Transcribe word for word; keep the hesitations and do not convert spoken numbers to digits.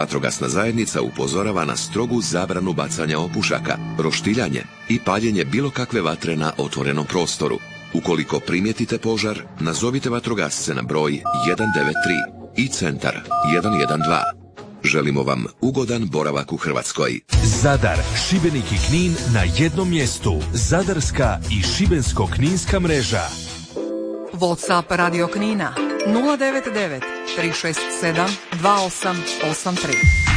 Vatrogasna zajednica upozorava na strogu zabranu bacanja opušaka, roštiljanje i paljenje bilo kakve vatre na otvorenom prostoru. Ukoliko primijetite požar, nazovite vatrogasce na broj jedan devet tri i centar jedan jedan dva. Želimo vam ugodan boravak u Hrvatskoj. Zadar, Šibenik i Knin na jednom mjestu. Zadarska i Šibensko-kninska mreža. WhatsApp Radio Knina nula devet devet tri šest sedam dva osam osam tri.